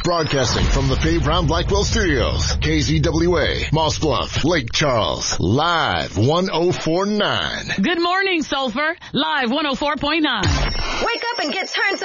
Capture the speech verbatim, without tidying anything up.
Broadcasting from the Pay Brown Blackwell Studios. K Z W A, Moss Bluff, Lake Charles. Live one oh four point nine. Good morning, Sulphur. Live one oh four point nine. Wake up and get turned